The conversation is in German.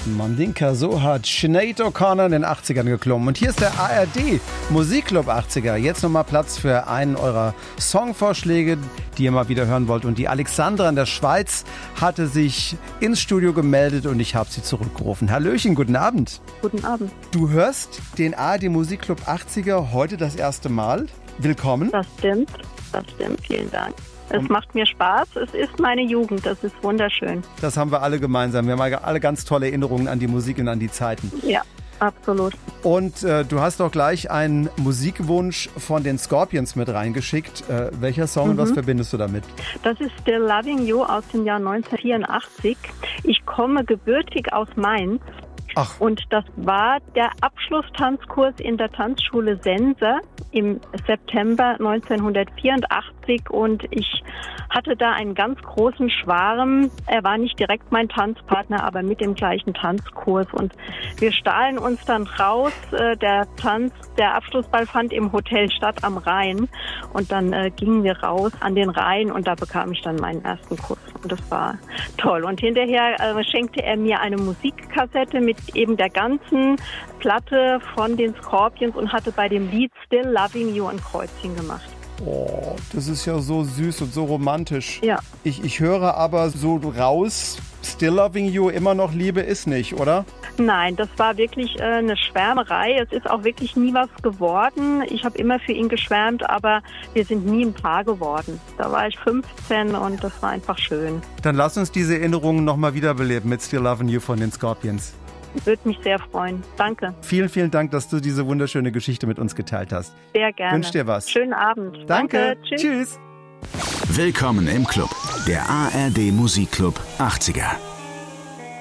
Mandinka, so hat Sinead O'Connor in den 80ern geklungen. Und hier ist der ARD Musikclub 80er. Jetzt nochmal Platz für einen eurer Songvorschläge, die ihr mal wieder hören wollt. Und die Alexandra in der Schweiz hatte sich ins Studio gemeldet und ich habe sie zurückgerufen. Hallöchen, guten Abend. Guten Abend. Du hörst den ARD Musikclub 80er heute das erste Mal. Willkommen. Das stimmt, vielen Dank. Es macht mir Spaß, es ist meine Jugend, das ist wunderschön. Das haben wir alle gemeinsam. Wir haben alle ganz tolle Erinnerungen an die Musik und an die Zeiten. Ja, absolut. Und du hast auch gleich einen Musikwunsch von den Scorpions mit reingeschickt. Welcher Song und was verbindest du damit? Das ist Still Loving You aus dem Jahr 1984. Ich komme gebürtig aus Mainz. Ach. Und das war der Abschlusstanzkurs in der Tanzschule Sense im September 1984 und ich hatte da einen ganz großen Schwarm. Er war nicht direkt mein Tanzpartner, aber mit dem gleichen Tanzkurs und wir stahlen uns dann raus. Der Abschlussball fand im Hotel statt am Rhein und dann gingen wir raus an den Rhein und da bekam ich dann meinen ersten Kuss und das war toll. Und hinterher schenkte er mir eine Musikkassette mit eben der ganzen Platte von den Scorpions und hatte bei dem Lied Still Loving You ein Kreuzchen gemacht. Oh, das ist ja so süß und so romantisch. Ja. Ich höre aber so raus, Still Loving You, immer noch Liebe ist nicht, oder? Nein, das war wirklich eine Schwärmerei. Es ist auch wirklich nie was geworden. Ich habe immer für ihn geschwärmt, aber wir sind nie ein Paar geworden. Da war ich 15 und das war einfach schön. Dann lass uns diese Erinnerungen nochmal wiederbeleben mit Still Loving You von den Scorpions. Würde mich sehr freuen. Danke. Vielen, vielen Dank, dass du diese wunderschöne Geschichte mit uns geteilt hast. Sehr gerne. Wünsch dir was. Schönen Abend. Danke. Tschüss. Tschüss. Willkommen im Club, der ARD Musikclub 80er.